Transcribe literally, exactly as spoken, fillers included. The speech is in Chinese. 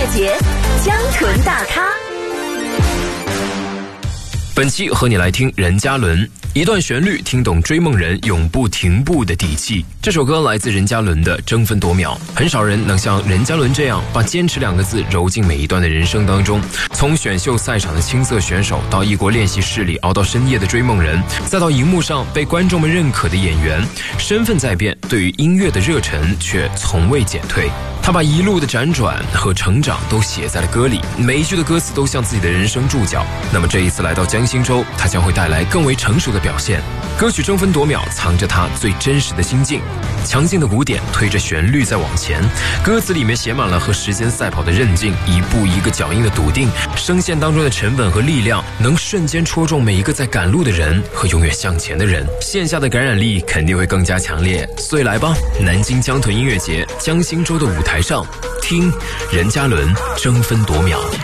乐节，江豚大咖。 本期和你来听任嘉伦，一段旋律听懂追梦人永不停步的底气。这首歌来自任嘉伦的《争分夺秒》，很少人能像任嘉伦这样把坚持两个字揉进每一段的人生当中。从选秀赛场的青涩选手，到异国练习室里熬到深夜的追梦人，再到荧幕上被观众们认可的演员，身份在变，对于音乐的热忱却从未减退。他把一路的辗转和成长都写在了歌里，每一句的歌词都像自己的人生注脚。那么这一次来到江心洲，他将会带来更为成熟的表现。歌曲《争分夺秒》藏着他最真实的心境，强劲的鼓点推着旋律在往前，歌词里面写满了和时间赛跑的韧劲，一步一个脚印的笃定，声线当中的沉稳和力量，能瞬间戳中每一个在赶路的人和永远向前的人，线下的感染力肯定会更加强烈。所以来吧，南京江豚音乐节江心洲的舞台上，听任嘉伦《争分夺秒》。